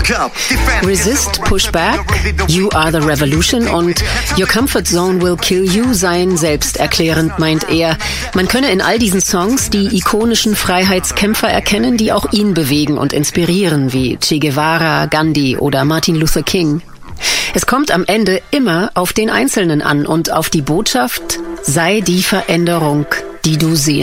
Resist, Push Back, You Are the Revolution und Your Comfort Zone Will Kill You seien selbsterklärend, meint er. Man könne in all diesen Songs die ikonischen Freiheitskämpfer erkennen, die auch ihn bewegen und inspirieren, wie Che Guevara, Gandhi oder Martin Luther King. Es kommt am Ende immer auf den Einzelnen an und auf die Botschaft: sei die Veränderung, die du sehen